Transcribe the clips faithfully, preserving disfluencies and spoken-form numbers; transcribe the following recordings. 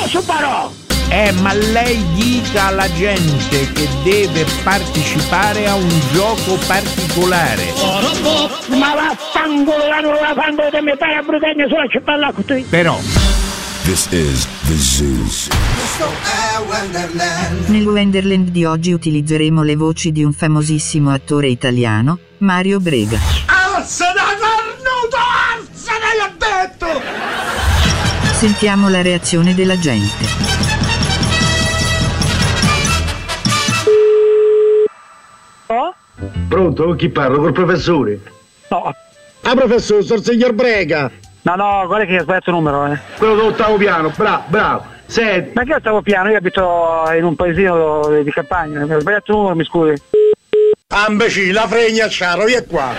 posso parò! Eh, ma lei dica alla gente che deve partecipare a un gioco particolare. Ma vaffanculo, la fanculo che mi fai a brutenne sulla cipolla con te. Però This is the Zoo. Nel Wonderland di oggi utilizzeremo le voci di un famosissimo attore italiano, Mario Brega. Alza da cornuto, alza, l'ho detto! Sentiamo la reazione della gente. Oh? Pronto? Chi parlo? Col professore? No. Ah, professore, sono il signor Brega. No, no, guarda che hai sbagliato il numero, eh. Quello dell'ottavo piano, bravo, bravo. Senti. Ma che ottavo piano? Io abito in un paesino di campagna, mi ho sbagliato il numero, mi scusi. Ambeci, la fregna ciaro, via qua.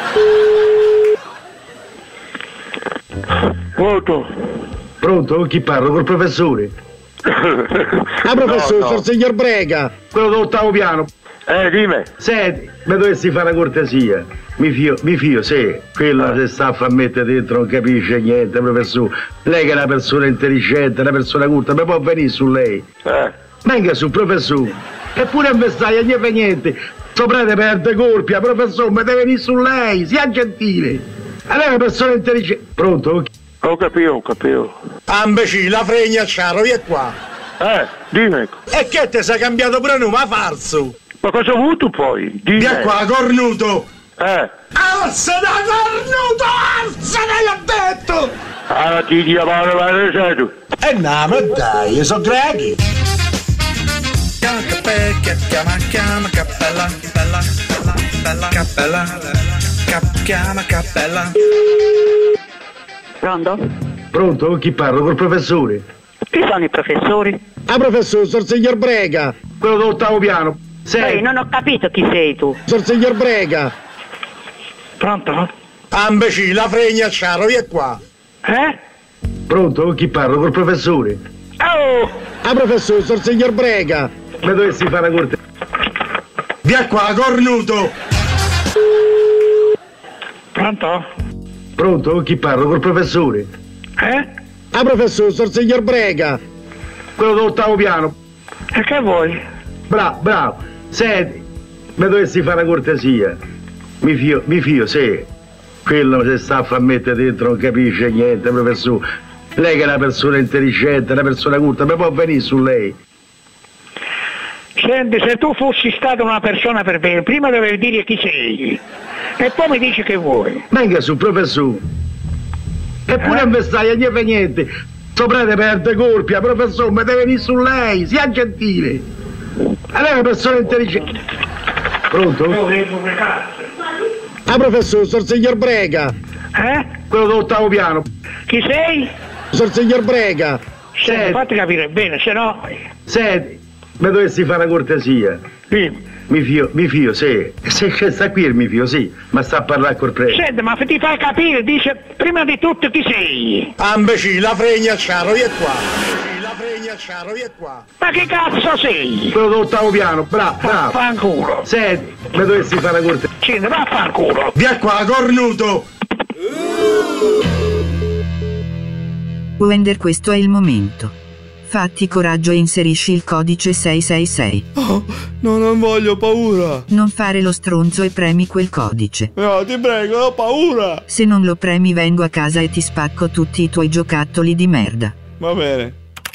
Pronto? Pronto? Chi parlo? Col professore? Ah, professore, No, no. sono il signor Brega. Quello dell'ottavo piano. Eh, dimmi. Senti, mi dovessi fare una cortesia. Mi fio, mi fio, sì. Quella Eh. che sta a far mettere dentro non capisce niente, professore. Lei che è una persona intelligente, una persona culta, mi può venire su lei? Eh. Venga su, professore. Eppure in vestaglia non gli fa niente. Sopra te perde colpi, professore, ma deve venire su lei, sia gentile. Lei è una persona intelligente. Pronto? Ho capito, ho capito. Ambeci, la fregna ciaro, via qua. Eh, dimmi. E che te sei cambiato pure nome, ma falso? Ma cosa hai avuto poi? Dimmi. Via qua, cornuto. Eh. Alza da cornuto, alza, l'ho detto. Ah, ti diavolo, ma ne sei tu. Eh no, ma dai, sono grechi. Chiama, chiama cappella, bella, bella, cappella, cap, chiama cappella. Pronto? Pronto? Chi parlo? Col professore? Chi sono i professori? Ah, professore, sono il signor Brega. Quello dell'ottavo piano. Ehi, non ho capito chi sei tu. Sono il signor Brega. Pronto? Ambeci, la fregna ciaro, via qua. Eh? Pronto? Chi parlo? Col professore? Oh! Ah, professore, sono il signor Brega. Mi dovessi fare una corte. Via qua, cornuto. Pronto? Pronto? Chi parlo? Col professore? Eh? Ah, professore, sono il signor Brega. Quello dell'ottavo piano. E che vuoi? Bravo, bravo. Senti, mi dovessi fare una cortesia. Mi fio, mi fio, sì. Quello che sta a far mettere dentro non capisce niente, professore. Lei che è una persona intelligente, una persona culta, mi può venire su lei? Senti, se tu fossi stata una persona per bene, prima dovevi dire chi sei. E poi mi dici che vuoi. Venga su, professore. Eppure Eh? in vestaglia non gli fa niente. Sopra te perde colpi, professore, ma deve venire su lei, sia gentile. A lei è una persona intelligente. Pronto? Ah, professore, sono il signor Brega. Eh? Quello dell'ottavo piano. Chi sei? Sono il signor Brega. Senti, fatti capire bene, se no... Senti, mi dovessi fare una cortesia. Sì. Mi fio, mi fio, sì. Se se sta qui il mi fio, sì, ma sta a parlare col prete. Senti, ma ti fai capire, dice prima di tutto chi sei. Ambeci, la fregna ciaro, via qua. La fregna ciaro, via qua. Ma che cazzo sei? Quello dell'ottavo piano, bravo, bravo. Vaffanculo. Senti, mi dovessi fare una cortesia. Scendi, vaffanculo. Via qua, cornuto. Wender, questo è il momento. Fatti coraggio e inserisci il codice sei sei sei. Oh, no, non voglio, paura. Non fare lo stronzo e premi quel codice. No, ti prego, ho paura. Se non lo premi vengo a casa e ti spacco tutti i tuoi giocattoli di merda. Va bene.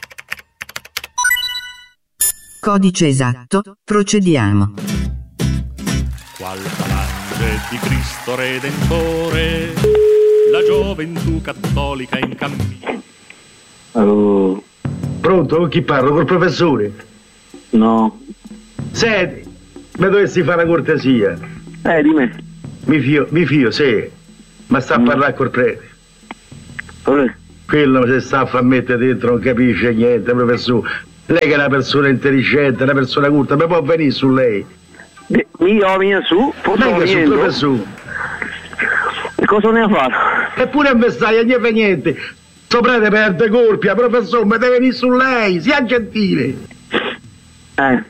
Codice esatto, procediamo. Qual falange di Cristo Redentore, la gioventù cattolica in cammino. Allora. Pronto? Chi parlo? Col professore? No. Senti, mi dovessi fare una cortesia. Eh, dimmi. Mi fio, mi fio, sì, ma sta a Mm. parlare col prete. Vabbè. Quello che sta a far mettere dentro non capisce niente, professore. Lei che è una persona intelligente, una persona culta, mi può venire su lei? De- Io vengo su, forse Venga su, venendo. professore. E cosa ne ha fatto? Eppure in vestaglia non gli fa niente. Sopra te perde colpi, professore, ma deve venire su lei, sia gentile. Eh.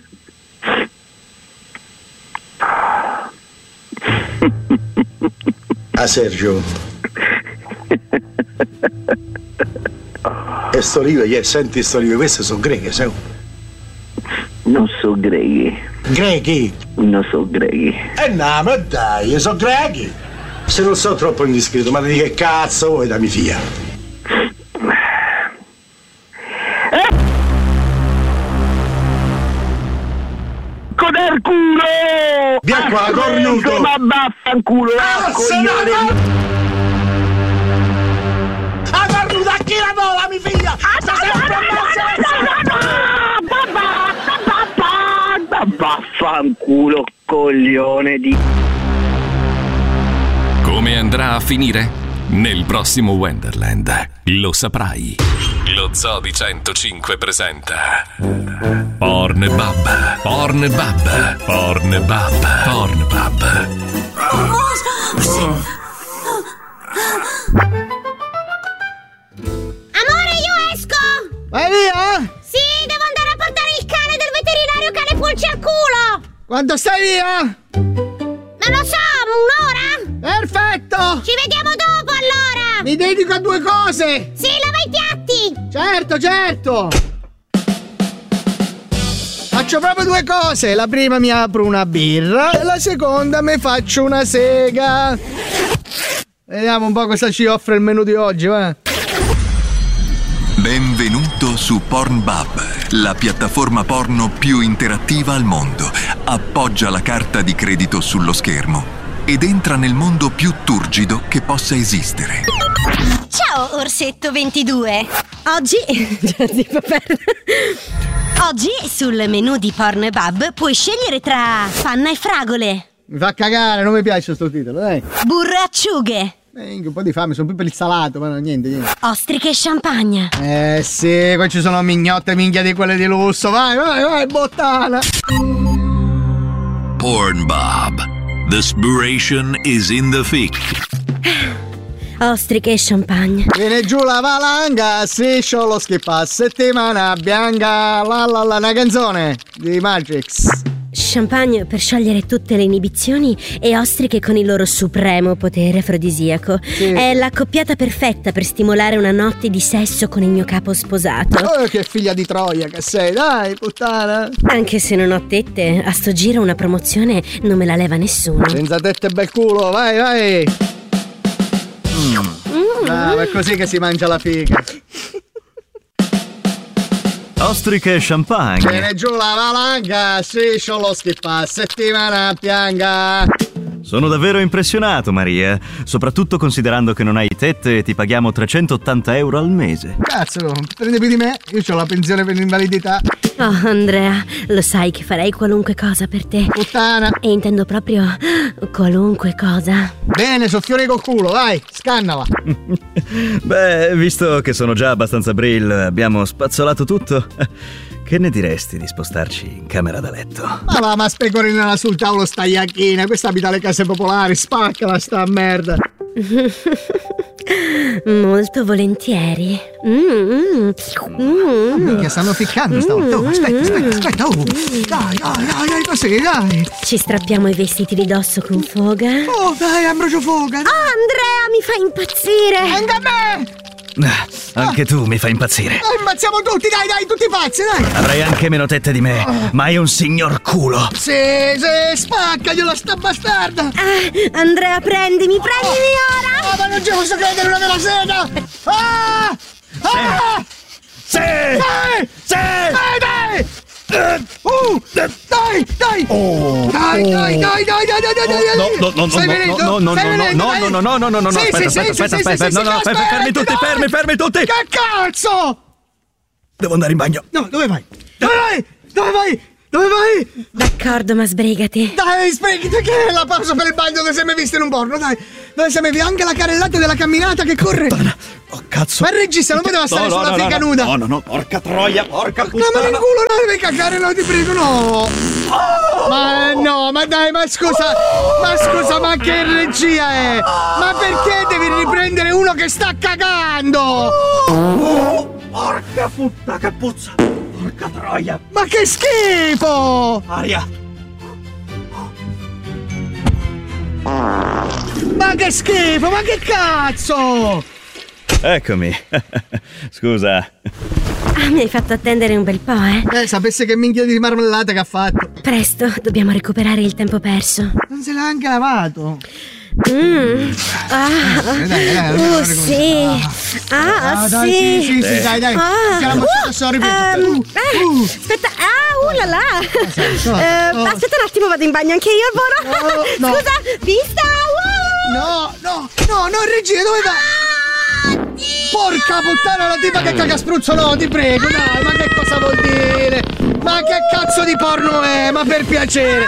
Ah, Sergio. E sto olive, yeah, senti sto olive, queste sono greche, sai? Non so greghi. Grechi? Non so greghi. Eh no, ma dai, sono grechi. Se non sono troppo indiscreto, ma di che cazzo vuoi da mi fia? Coder culo! Via qua, cornuto! Ma vaffanculo, ah, coglione! Ah, cornuta, chi la vola, mi figlia? Sta sempre a vaffanculo, coglione di... Come andrà a finire? Nel prossimo Wonderland lo saprai. Lo Zoo di centocinque presenta Pornbub, Pornbub, Pornbub, Pornbub. Amore, io esco! Vai via? Sì, devo andare a portare il cane del veterinario cane pulci al culo! Quando stai via? Non lo so, un'ora? Perfetto! Ci vediamo dopo allora! Mi dedico a due cose! Sì, lava i piatti! Certo, certo! Faccio proprio due cose. La prima mi apro una birra e la seconda mi faccio una sega. Vediamo un po' cosa ci offre il menù di oggi, va? Benvenuto su Pornbub, la piattaforma porno più interattiva al mondo. Appoggia la carta di credito sullo schermo ed entra nel mondo più turgido che possa esistere. Ciao Orsetto ventidue. Oggi Oggi sul menù di Pornbub puoi scegliere tra panna e fragole, Mi fa cagare, non mi piace sto titolo, dai. burro e acciughe, Eh, un po' di fame, sono più per il salato, ma no, niente, niente. ostriche e champagne. Eh sì, qua ci sono mignotte minchia di quelle di lusso. Vai, vai, vai, bottana. Pornbub. The inspiration is in the fic. Ostriche e champagne. Viene giù la valanga, striscio lo schippa, settimana bianca, la la la, una canzone di Matrix. Champagne per sciogliere tutte le inibizioni e ostriche con il loro supremo potere afrodisiaco. Sì. È l'accoppiata perfetta per stimolare una notte di sesso con il mio capo sposato. Oh, che figlia di Troia che sei, dai, puttana. Anche se non ho tette, a sto giro una promozione non me la leva nessuno. Senza tette e bel culo, vai, vai. Mm. Ah, ma è così che si mangia la figa. Ostriche e champagne. Viene giù la valanga, striscio lo schippa, settimana bianca. Sono davvero impressionato, Maria, soprattutto considerando che non hai tette e ti paghiamo trecentottanta euro al mese. Cazzo, prende più di me? Io ho la pensione per l'invalidità. Oh, Andrea, lo sai che farei qualunque cosa per te. Puttana. E intendo proprio qualunque cosa. Bene, soffione col culo, vai, scannala. Beh, visto che sono già abbastanza brill, abbiamo spazzolato tutto. Che ne diresti di spostarci in camera da letto? Ma va, ma specorinala sul tavolo sta iacchina, questa abita le case popolari, spaccala sta merda. Molto volentieri. Mm, mm. Minchia, stanno ficcando stavolta. Oh, aspetta, aspetta, aspetta. Oh. Dai, dai, dai, dai, così, dai. Ci strappiamo i vestiti di dosso con foga. Oh, dai, Ambrogio Foga. Oh, Andrea, mi fa impazzire. Anche a me. Ah, anche tu mi fai impazzire. Dai, impazziamo tutti, dai, dai, tutti pazzi, dai. Avrai anche meno tette di me, ma hai un signor culo. Sì, sì, spaccagliela sta bastarda. Ah, Andrea, prendimi, prendimi ora. Ah, ma non ci posso credere, una della sega. Ah! Ah! Sì! Dai! Sì! Dai, dai! Uh, dai, dai! Oh, dai, dai, dai, dai, dai, dai, dai, dai! No, no, no, Stai no, venendo? no, no, Stai no, venendo, no, dai? no, no, no, no, no, no, Sì, aspetta, sì, aspetta, sì, aspetta, sì, aspetta, sì, no, sì, no, sì, fermi, fermi tutti, dai! fermi, fermi tutti! Che cazzo? Devo andare in bagno. No, dove vai? Dove vai? Dove vai? Dove vai? D'accordo, ma sbrigati. Dai, sbrigati, che è la pausa per il bagno dove sei mai visto in un porno, dai! Dove sei mai visto anche la carrellata della camminata che corre? Oh, cazzo! Ma il regista non poteva stare no, sulla no, figa no, nuda! No, no, no, porca troia, porca puttana! No, ma in culo, no, devi cagare, no, ti prego, no! Oh! Ma no, ma dai, ma scusa, ma scusa, ma che regia è? Ma perché devi riprendere uno che sta cagando? Oh, porca puttana, che puzza! Porca troia! Ma che schifo! Aria! Ma che schifo, ma che cazzo! Eccomi. Scusa. Ah, mi hai fatto attendere un bel po', eh? Eh, sapesse che minchia di marmellata che ha fatto. Presto, dobbiamo recuperare il tempo perso. Non se l'ha anche lavato. Mm. Ah. Dai, dai, dai, uh, dai, sì. Ah, ah, sì. dai, sì, sì, sì, dai, dai. Ah. Siamo, Uh, sorry, um, uh, uh. Aspetta, ah, uh là là. so, Eh, oh. Aspetta un attimo, vado in bagno anche io, Boro. No, no. Scusa, vista. Uh. No, no, no, no, regia, dove va? Porca puttana, la tipa che caga spruzzo, no, ti prego, dai, ma che cosa vuol dire? Ma che cazzo di porno è? Ma per piacere.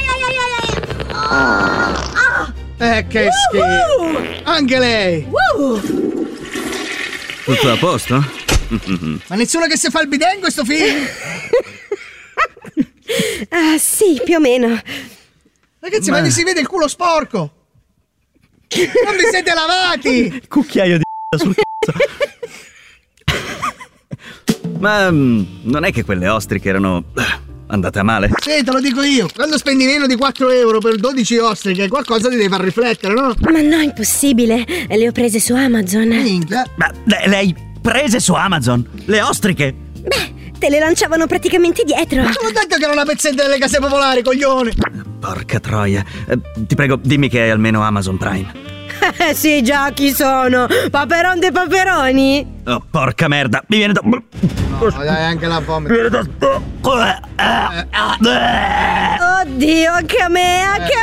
Eh, che schifo. Anche lei. Tutto a posto? Ma nessuno che si fa il bidet in questo film? Ah, sì, più o meno. Ragazzi, ma, ma si vede il culo sporco. Non vi siete lavati. Cucchiaio di sul cazzo. Ma um, non è che quelle ostriche erano andate a male? Sì, te lo dico io. Quando spendi meno di quattro euro per dodici ostriche, qualcosa ti deve far riflettere, no? Ma no, impossibile. Le ho prese su Amazon. Minchia. Ma le, le hai prese su Amazon? Le ostriche? Beh, te le lanciavano praticamente dietro. Ma l'ho detto che era una pezzetta delle case popolari, coglione. Porca troia. Eh, ti prego, dimmi che hai almeno Amazon Prime. Eh sì, già, chi sono? Paperon de Paperoni? Oh, porca merda, mi viene da... No, dai, anche la vomito. Mi viene da... Oddio, anche a me, anche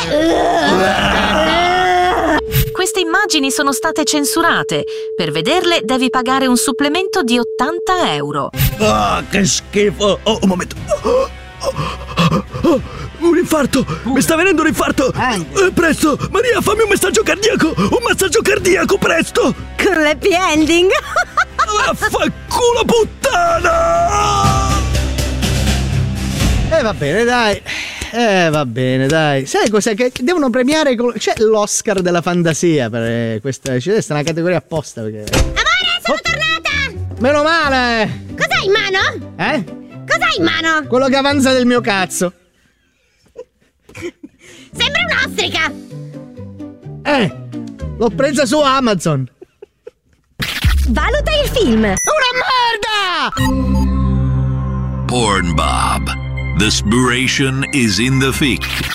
a me! Queste immagini sono state censurate. Per vederle devi pagare un supplemento di ottanta euro. Ah, oh, che schifo! Oh, un momento. Oh, oh, oh, un infarto! Mi sta venendo un infarto! Eh, presto! Maria, fammi un messaggio cardiaco! Un massaggio cardiaco, presto! Con l'happy ending! Vaffanculo puttana! Eh, va bene, dai. Eh, va bene, dai. Sai cos'è? Che devono premiare. Col... C'è l'Oscar della fantasia per questa. C'è una categoria apposta. Perché... Amore, sono oh. tornata! Meno male! Cos'hai in mano? Eh? Cos'hai in mano? Quello che avanza del mio cazzo. Sembra un'ostrica! Eh, l'ho presa su Amazon. Valuta il film. Una merda! Pornbob. The spiration is in the fic.